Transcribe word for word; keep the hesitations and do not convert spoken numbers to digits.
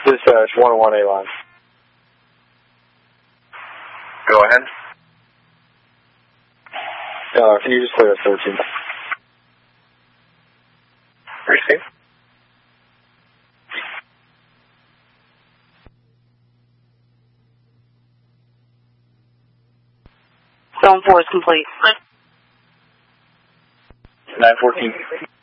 Dispatch, one oh one A line. Go ahead. Uh, can you just clear us thirteen? Receive. Zone four is complete. nine fourteen.